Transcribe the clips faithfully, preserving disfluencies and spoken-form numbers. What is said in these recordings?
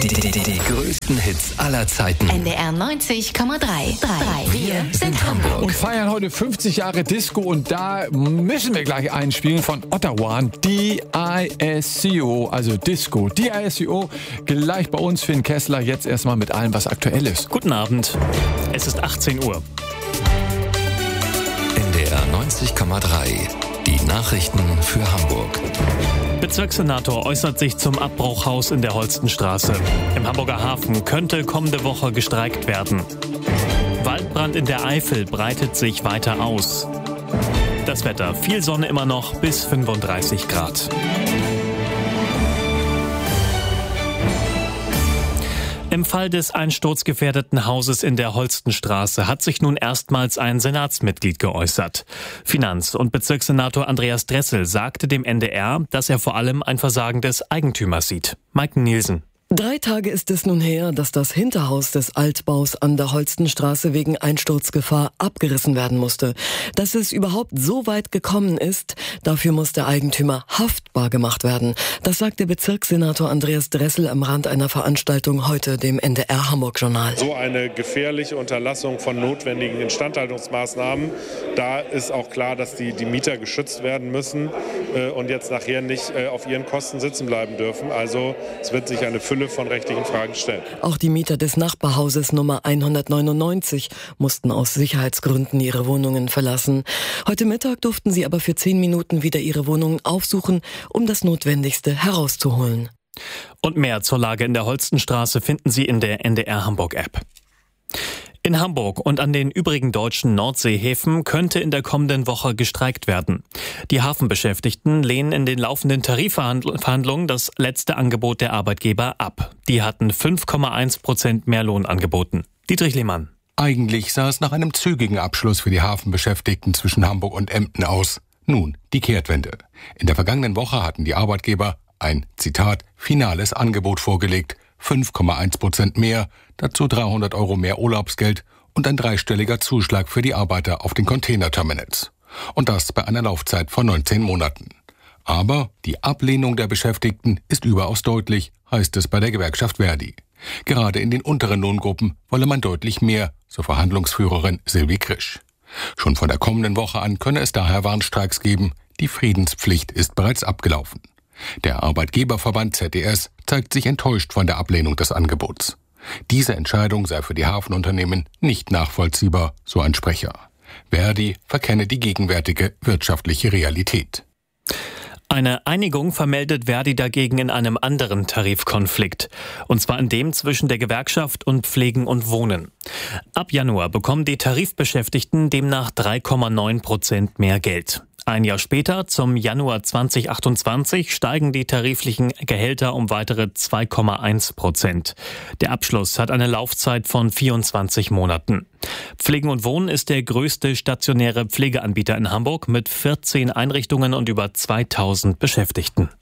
Die, die, die größten Hits aller Zeiten. N D R neunzig Komma drei. Wir sind Hamburg. Und feiern heute fünfzig Jahre Disco und da müssen wir gleich einspielen von Ottawa, D I S C O, also Disco. D I S C O, gleich bei uns Finn Kessler, jetzt erstmal mit allem, was aktuell ist. Guten Abend, es ist achtzehn Uhr. N D R neunzig Komma drei, die Nachrichten für Hamburg. Bezirkssenator äußert sich zum Abbruchhaus in der Holstenstraße. Im Hamburger Hafen könnte kommende Woche gestreikt werden. Waldbrand in der Eifel breitet sich weiter aus. Das Wetter, viel Sonne immer noch bis fünfunddreißig Grad. Im Fall des einsturzgefährdeten Hauses in der Holstenstraße hat sich nun erstmals ein Senatsmitglied geäußert. Finanz- und Bezirkssenator Andreas Dressel sagte dem N D R, dass er vor allem ein Versagen des Eigentümers sieht. Mike Nielsen. Drei Tage ist es nun her, dass das Hinterhaus des Altbaus an der Holstenstraße wegen Einsturzgefahr abgerissen werden musste. Dass es überhaupt so weit gekommen ist, dafür muss der Eigentümer haftbar gemacht werden. Das sagte Bezirkssenator Andreas Dressel am Rand einer Veranstaltung heute dem N D R Hamburg-Journal. So eine gefährliche Unterlassung von notwendigen Instandhaltungsmaßnahmen, da ist auch klar, dass die, die Mieter geschützt werden müssen äh, und jetzt nachher nicht äh, auf ihren Kosten sitzen bleiben dürfen. Also es wird sich eine Fülle von rechtlichen Fragen stellen. Auch die Mieter des Nachbarhauses Nummer hundertneunundneunzig mussten aus Sicherheitsgründen ihre Wohnungen verlassen. Heute Mittag durften sie aber für zehn Minuten wieder ihre Wohnungen aufsuchen, um das Notwendigste herauszuholen. Und mehr zur Lage in der Holstenstraße finden Sie in der N D R Hamburg App. In Hamburg und an den übrigen deutschen Nordseehäfen könnte in der kommenden Woche gestreikt werden. Die Hafenbeschäftigten lehnen in den laufenden Tarifverhandlungen das letzte Angebot der Arbeitgeber ab. Die hatten fünf Komma eins Prozent mehr Lohn angeboten. Dietrich Lehmann. Eigentlich sah es nach einem zügigen Abschluss für die Hafenbeschäftigten zwischen Hamburg und Emden aus. Nun die Kehrtwende. In der vergangenen Woche hatten die Arbeitgeber ein, Zitat, finales Angebot vorgelegt. fünf Komma eins Prozent mehr, dazu dreihundert Euro mehr Urlaubsgeld und ein dreistelliger Zuschlag für die Arbeiter auf den Containerterminals. Und das bei einer Laufzeit von neunzehn Monaten. Aber die Ablehnung der Beschäftigten ist überaus deutlich, heißt es bei der Gewerkschaft Verdi. Gerade in den unteren Lohngruppen wolle man deutlich mehr, so Verhandlungsführerin Silvi Krisch. Schon von der kommenden Woche an könne es daher Warnstreiks geben, die Friedenspflicht ist bereits abgelaufen. Der Arbeitgeberverband Z D S zeigt sich enttäuscht von der Ablehnung des Angebots. Diese Entscheidung sei für die Hafenunternehmen nicht nachvollziehbar, so ein Sprecher. Verdi verkenne die gegenwärtige wirtschaftliche Realität. Eine Einigung vermeldet Verdi dagegen in einem anderen Tarifkonflikt. Und zwar in dem zwischen der Gewerkschaft und Pflegen und Wohnen. Ab Januar bekommen die Tarifbeschäftigten demnach drei Komma neun Prozent mehr Geld. Ein Jahr später, zum Januar zweitausendachtundzwanzig, steigen die tariflichen Gehälter um weitere zwei Komma eins Prozent. Der Abschluss hat eine Laufzeit von vierundzwanzig Monaten. Pflegen und Wohnen ist der größte stationäre Pflegeanbieter in Hamburg mit vierzehn Einrichtungen und über zweitausend Beschäftigten.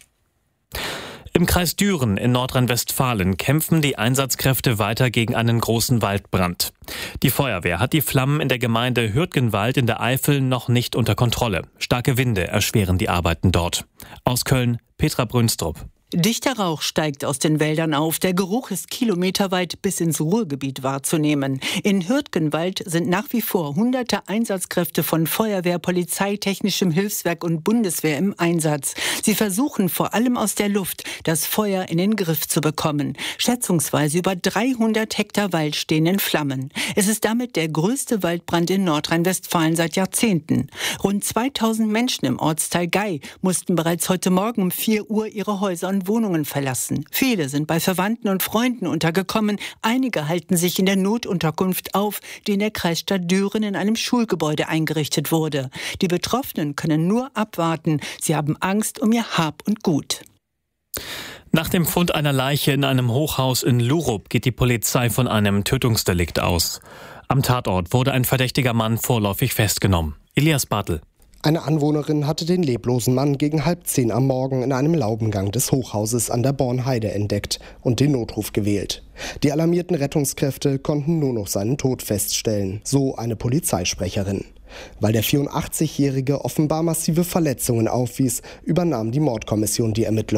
Im Kreis Düren in Nordrhein-Westfalen kämpfen die Einsatzkräfte weiter gegen einen großen Waldbrand. Die Feuerwehr hat die Flammen in der Gemeinde Hürtgenwald in der Eifel noch nicht unter Kontrolle. Starke Winde erschweren die Arbeiten dort. Aus Köln, Petra Brünstrup. Dichter Rauch steigt aus den Wäldern auf. Der Geruch ist kilometerweit bis ins Ruhrgebiet wahrzunehmen. In Hürtgenwald sind nach wie vor hunderte Einsatzkräfte von Feuerwehr, Polizei, Technischem Hilfswerk und Bundeswehr im Einsatz. Sie versuchen vor allem aus der Luft, das Feuer in den Griff zu bekommen. Schätzungsweise über dreihundert Hektar Wald stehen in Flammen. Es ist damit der größte Waldbrand in Nordrhein-Westfalen seit Jahrzehnten. Rund zweitausend Menschen im Ortsteil Gei mussten bereits heute Morgen um vier Uhr ihre Häuser und Wohnungen verlassen. Viele sind bei Verwandten und Freunden untergekommen. Einige halten sich in der Notunterkunft auf, die in der Kreisstadt Düren in einem Schulgebäude eingerichtet wurde. Die Betroffenen können nur abwarten. Sie haben Angst um ihr Hab und Gut. Nach dem Fund einer Leiche in einem Hochhaus in Lurup geht die Polizei von einem Tötungsdelikt aus. Am Tatort wurde ein verdächtiger Mann vorläufig festgenommen. Elias Bartel. Eine Anwohnerin hatte den leblosen Mann gegen halb zehn am Morgen in einem Laubengang des Hochhauses an der Bornheide entdeckt und den Notruf gewählt. Die alarmierten Rettungskräfte konnten nur noch seinen Tod feststellen, so eine Polizeisprecherin. Weil der vierundachtzigjährige offenbar massive Verletzungen aufwies, übernahm die Mordkommission die Ermittlungen.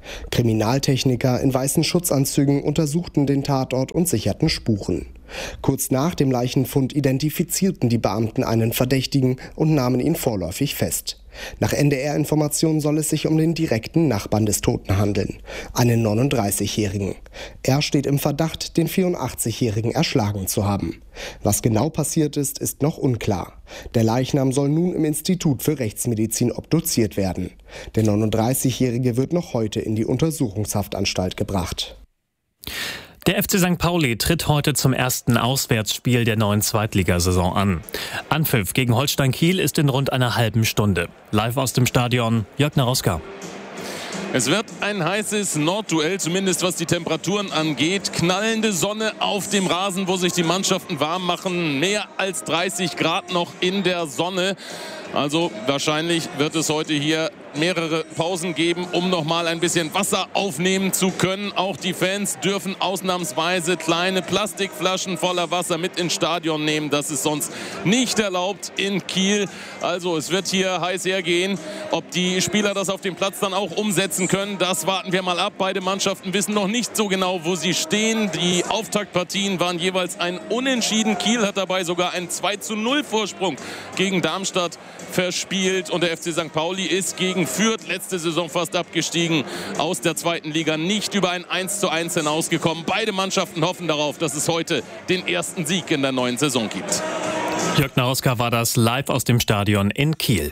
Kriminaltechniker in weißen Schutzanzügen untersuchten den Tatort und sicherten Spuren. Kurz nach dem Leichenfund identifizierten die Beamten einen Verdächtigen und nahmen ihn vorläufig fest. Nach N D R-Informationen soll es sich um den direkten Nachbarn des Toten handeln, einen neununddreißigjährigen. Er steht im Verdacht, den vierundachtzigjährigen erschlagen zu haben. Was genau passiert ist, ist noch unklar. Der Leichnam soll nun im Institut für Rechtsmedizin obduziert werden. Der neununddreißigjährige wird noch heute in die Untersuchungshaftanstalt gebracht. Der F C Sankt Pauli tritt heute zum ersten Auswärtsspiel der neuen Zweitligasaison an. Anpfiff gegen Holstein Kiel ist in rund einer halben Stunde. Live aus dem Stadion, Jörg Naroska. Es wird ein heißes Nordduell, zumindest was die Temperaturen angeht. Knallende Sonne auf dem Rasen, wo sich die Mannschaften warm machen. Mehr als dreißig Grad noch in der Sonne. Also wahrscheinlich wird es heute hier mehrere Pausen geben, um noch mal ein bisschen Wasser aufnehmen zu können. Auch die Fans dürfen ausnahmsweise kleine Plastikflaschen voller Wasser mit ins Stadion nehmen. Das ist sonst nicht erlaubt in Kiel. Also es wird hier heiß hergehen. Ob die Spieler das auf dem Platz dann auch umsetzen können, das warten wir mal ab. Beide Mannschaften wissen noch nicht so genau, wo sie stehen. Die Auftaktpartien waren jeweils ein Unentschieden. Kiel hat dabei sogar einen zwei zu null Vorsprung gegen Darmstadt verspielt. Und der F C Sankt Pauli ist gegen Fürth letzte Saison fast abgestiegen aus der zweiten Liga, nicht über ein eins zu eins hinausgekommen. Beide Mannschaften hoffen darauf, dass es heute den ersten Sieg in der neuen Saison gibt. Jörg Naroska war das live aus dem Stadion in Kiel.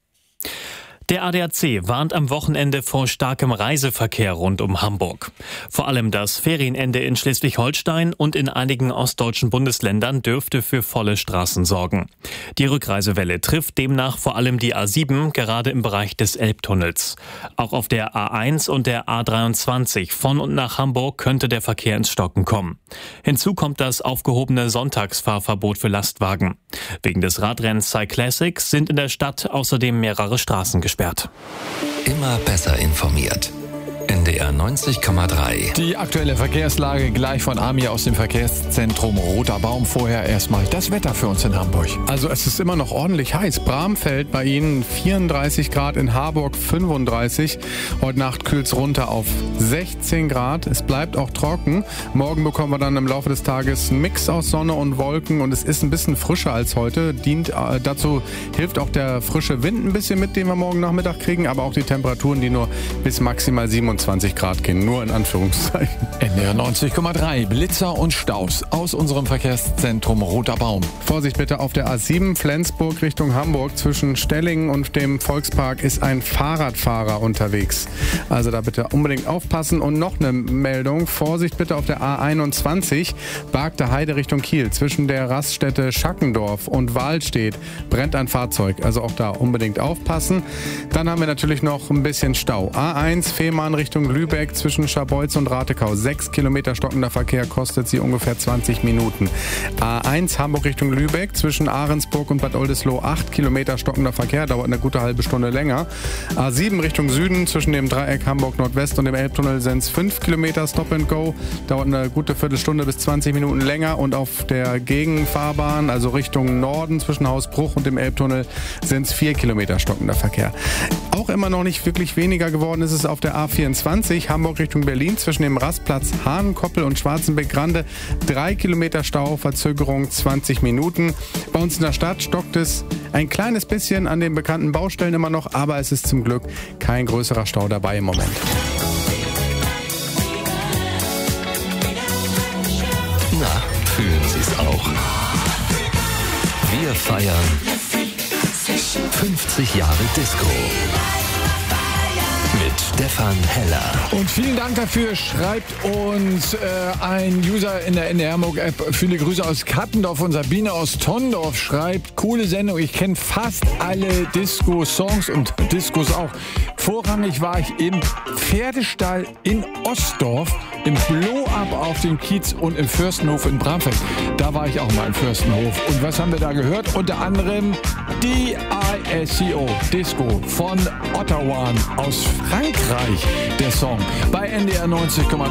Der A D A C warnt am Wochenende vor starkem Reiseverkehr rund um Hamburg. Vor allem das Ferienende in Schleswig-Holstein und in einigen ostdeutschen Bundesländern dürfte für volle Straßen sorgen. Die Rückreisewelle trifft demnach vor allem die A sieben, gerade im Bereich des Elbtunnels. Auch auf der A eins und der A dreiundzwanzig von und nach Hamburg könnte der Verkehr ins Stocken kommen. Hinzu kommt das aufgehobene Sonntagsfahrverbot für Lastwagen. Wegen des Radrennens Cyclassics sind in der Stadt außerdem mehrere Straßen gesperrt. Immer besser informiert. N D R neunzig Komma drei. Die aktuelle Verkehrslage gleich von Amir aus dem Verkehrszentrum Roter Baum. Vorher erstmal das Wetter für uns in Hamburg. Also es ist immer noch ordentlich heiß. Bramfeld bei Ihnen vierunddreißig Grad, in Harburg fünfunddreißig. Heute Nacht kühlt es runter auf sechzehn Grad. Es bleibt auch trocken. Morgen bekommen wir dann im Laufe des Tages einen Mix aus Sonne und Wolken und es ist ein bisschen frischer als heute. Dient äh, dazu hilft auch der frische Wind ein bisschen mit, den wir morgen Nachmittag kriegen, aber auch die Temperaturen, die nur bis maximal siebenundzwanzig Grad gehen, nur in Anführungszeichen. N D R neunzig Komma drei, Blitzer und Staus aus unserem Verkehrszentrum Roter Baum. Vorsicht bitte, auf der A sieben Flensburg Richtung Hamburg zwischen Stellingen und dem Volkspark ist ein Fahrradfahrer unterwegs. Also da bitte unbedingt aufpassen. Und noch eine Meldung, Vorsicht bitte auf der A einundzwanzig, Bargter Heide Richtung Kiel. Zwischen der Raststätte Schackendorf und Wahlstedt brennt ein Fahrzeug. Also auch da unbedingt aufpassen. Dann haben wir natürlich noch ein bisschen Stau. A eins Fehmarn Richtung Lübeck zwischen Scharbeutz und Ratekau. Sechs Kilometer stockender Verkehr kostet sie ungefähr zwanzig Minuten. A eins Hamburg Richtung Lübeck zwischen Ahrensburg und Bad Oldesloe. Acht Kilometer stockender Verkehr, dauert eine gute halbe Stunde länger. A sieben Richtung Süden zwischen dem Dreieck Hamburg Nordwest und dem Elbtunnel sind es fünf Kilometer Stop and Go. Dauert eine gute Viertelstunde bis zwanzig Minuten länger. Und auf der Gegenfahrbahn, also Richtung Norden zwischen Hausbruch und dem Elbtunnel, sind es vier Kilometer stockender Verkehr. Auch immer noch nicht wirklich weniger geworden ist es auf der A vierundzwanzig Hamburg Richtung Berlin zwischen dem Rastplatz Hahnenkoppel und Schwarzenbeck-Grande. Drei Kilometer Stau, Verzögerung zwanzig Minuten. Bei uns in der Stadt stockt es ein kleines bisschen an den bekannten Baustellen immer noch, aber es ist zum Glück kein größerer Stau dabei im Moment. Na, fühlen Sie es auch? Wir feiern fünfzig Jahre Disco. Mit Stefan Heller. Und vielen Dank dafür. Schreibt uns äh, ein User in der N D R Hamburg App. Viele Grüße aus Kattendorf und Sabine aus Tondorf schreibt, coole Sendung. Ich kenne fast alle Disco-Songs und Discos auch. Vorrangig war ich im Pferdestall in Ostdorf, im Blow-Up auf dem Kiez und im Fürstenhof in Bramfeld. Da war ich auch mal im Fürstenhof. Und was haben wir da gehört? Unter anderem D I S C O, Disco von Ottawa aus Frankreich, der Song. Bei N D R neunzig Komma drei.